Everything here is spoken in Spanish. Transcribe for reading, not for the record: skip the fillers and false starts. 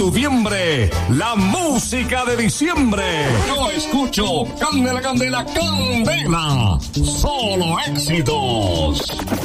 Cantuviembre, la música de diciembre. Yo escucho Candela, Candela, Candela. Solo éxitos.